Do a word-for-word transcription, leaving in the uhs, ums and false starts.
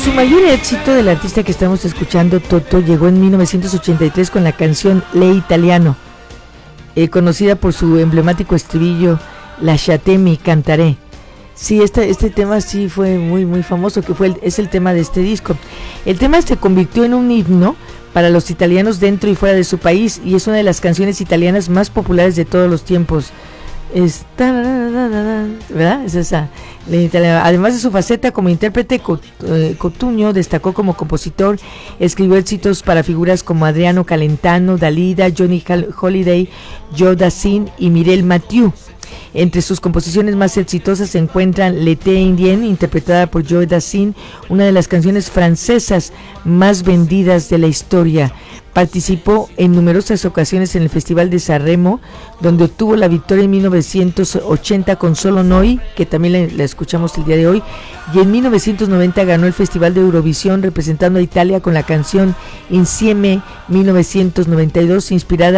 Su mayor éxito del artista que estamos escuchando, Toto, llegó en mil novecientos ochenta y tres con la canción Le Italiano, eh, conocida por su emblemático estribillo Lasciatemi cantare. Sí, este, este tema sí fue muy muy famoso, que fue el, es el tema de este disco. El tema se convirtió en un himno para los italianos dentro y fuera de su país, y es una de las canciones italianas más populares de todos los tiempos. Está, ¿verdad? Es esa. Además de su faceta como intérprete, Cotugno destacó como compositor. Escribió éxitos para figuras como Adriano Calentano, Dalida, Johnny Holiday, Joe Dassin y Mireille Mathieu. Entre sus composiciones más exitosas se encuentran L'été indien, interpretada por Joe Dassin, una de las canciones francesas más vendidas de la historia. Participó en numerosas ocasiones en el Festival de Sanremo, donde obtuvo la victoria en mil novecientos ochenta con Solo Noi, que también la, la escuchamos el día de hoy, y en mil novecientos noventa ganó el Festival de Eurovisión representando a Italia con la canción Insieme mil novecientos noventa y dos, inspirada